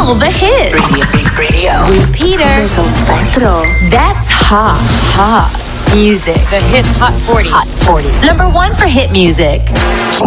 All the hits. Radio. With Peter. Centro. That's hot music. The Hit Hot 40. Hot 40. Number 1 for hit music.